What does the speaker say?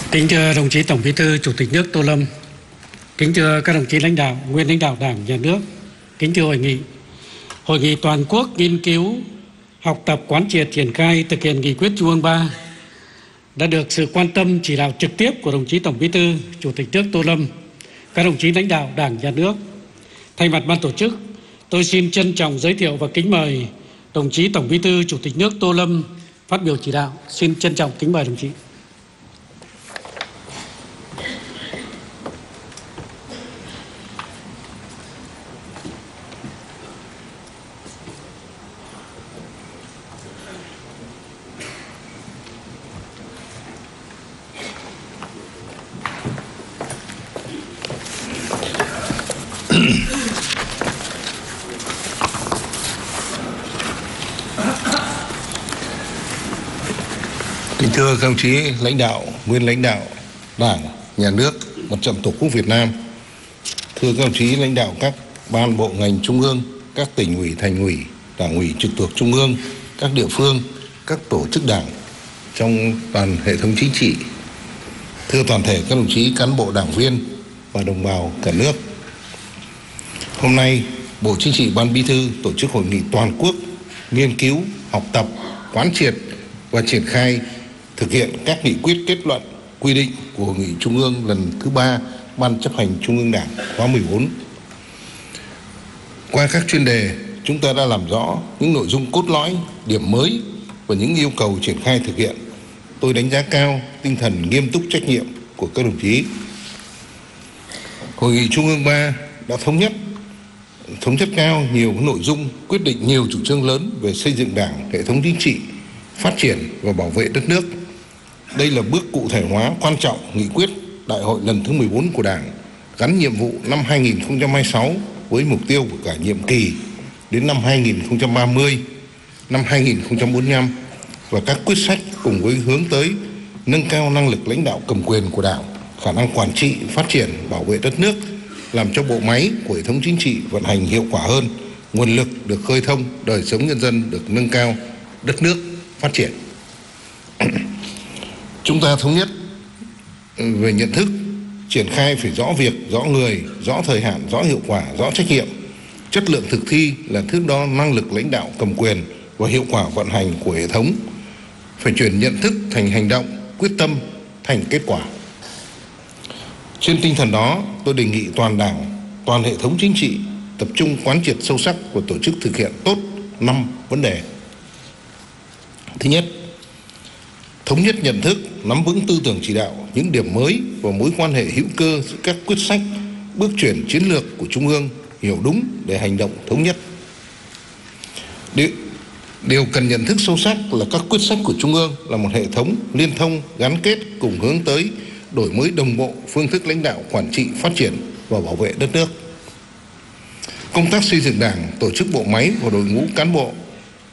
Kính thưa đồng chí Tổng Bí thư, Chủ tịch nước Tô Lâm, kính thưa các đồng chí lãnh đạo, nguyên lãnh đạo Đảng, Nhà nước, kính thưa Hội nghị toàn quốc nghiên cứu, học tập, quán triệt, triển khai thực hiện nghị quyết Trung ương 3 đã được sự quan tâm chỉ đạo trực tiếp của đồng chí Tổng Bí thư, Chủ tịch nước Tô Lâm, các đồng chí lãnh đạo Đảng, Nhà nước. Thay mặt ban tổ chức, tôi xin trân trọng giới thiệu và kính mời đồng chí Tổng Bí thư, Chủ tịch nước Tô Lâm phát biểu chỉ đạo. Xin trân trọng kính mời đồng chí. Kính thưa các đồng chí lãnh đạo, nguyên lãnh đạo Đảng, Nhà nước, Mặt trận Tổ quốc Việt Nam, thưa các đồng chí lãnh đạo các ban bộ ngành trung ương, các tỉnh ủy, thành ủy, đảng ủy trực thuộc trung ương, các địa phương, các tổ chức đảng trong toàn hệ thống chính trị, thưa toàn thể các đồng chí cán bộ đảng viên và đồng bào cả nước. Hôm nay, Bộ Chính trị, Ban Bí thư tổ chức hội nghị toàn quốc nghiên cứu, học tập, quán triệt và triển khai thực hiện các nghị quyết, kết luận, quy định của Hội nghị Trung ương lần thứ 3 Ban chấp hành Trung ương Đảng khóa 14. Qua các chuyên đề, chúng ta đã làm rõ những nội dung cốt lõi, điểm mới và những yêu cầu triển khai thực hiện. Tôi đánh giá cao tinh thần nghiêm túc, trách nhiệm của các đồng chí. Hội nghị Trung ương 3 đã thống nhất cao nhiều nội dung, quyết định nhiều chủ trương lớn về xây dựng Đảng, hệ thống chính trị, phát triển và bảo vệ đất nước. Đây là bước cụ thể hóa quan trọng nghị quyết Đại hội lần thứ 14 của Đảng, gắn nhiệm vụ năm 2026 với mục tiêu của cả nhiệm kỳ đến năm 2030, năm 2045 và các quyết sách cùng với hướng tới nâng cao năng lực lãnh đạo cầm quyền của Đảng, khả năng quản trị, phát triển, bảo vệ đất nước, làm cho bộ máy của hệ thống chính trị vận hành hiệu quả hơn, nguồn lực được khơi thông, đời sống nhân dân được nâng cao, đất nước phát triển. Chúng ta thống nhất về nhận thức, triển khai phải rõ việc, rõ người, rõ thời hạn, rõ hiệu quả, rõ trách nhiệm. Chất lượng thực thi là thước đo năng lực lãnh đạo cầm quyền và hiệu quả vận hành của hệ thống. Phải chuyển nhận thức thành hành động, quyết tâm thành kết quả. Trên tinh thần đó, tôi đề nghị toàn Đảng, toàn hệ thống chính trị tập trung quán triệt sâu sắc và tổ chức thực hiện tốt 5 vấn đề. Thứ nhất, thống nhất nhận thức, nắm vững tư tưởng chỉ đạo, những điểm mới và mối quan hệ hữu cơ giữa các quyết sách, bước chuyển chiến lược của Trung ương, hiểu đúng để hành động thống nhất. Điều cần nhận thức sâu sắc là các quyết sách của Trung ương là một hệ thống liên thông, gắn kết cùng hướng tới đổi mới đồng bộ phương thức lãnh đạo, quản trị, phát triển và bảo vệ đất nước. Công tác xây dựng Đảng, tổ chức bộ máy và đội ngũ cán bộ